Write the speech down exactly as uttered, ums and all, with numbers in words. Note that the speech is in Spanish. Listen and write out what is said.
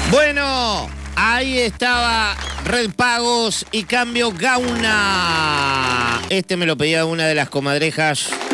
Bueno, ahí estaba Red Pagos y Cambio Gauna. Este me lo pedía una de las comadrejas